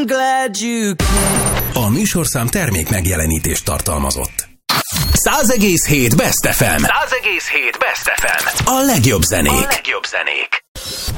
I'm glad you came. A műsorszám termék megjelenítést tartalmazott. 100,7 Best FM. 100,7 Best FM. A legjobb zenék.